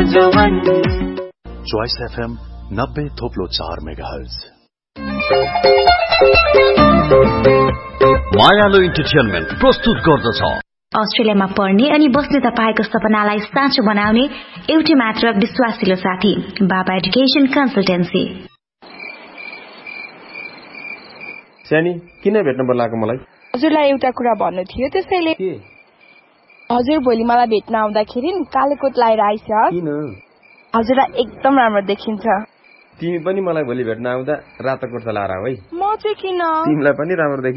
Choice FM 90.4 megahertz. मायालो entertainment प्रस्तुत गर्दछ अस्ट्रेलियामा पढ्ने अनि बस्ने तपाईको सपनालाई साँचो बनाउने एउटै मात्र विश्वासिलो साथी बाबा एजुकेसन कन्सल्टेन्सी। सानी किन भेट्न बोलाएको मलाई? हजुरलाई एउटा कुरा भन्नु थियो त्यसैले। के? हजुर भोलि मलाई भेट्न आउँदाखेरि कालीकोट लाएर आइछ। किन? हजुरलाई एकदम राम्रो देखिन्छ। तिमी पनि मलाई भोलि भेट्न आउँदा रातो कुर्ता लाएर आऊ है। म चाहिँ किन? तिमीलाई पनि राम्रो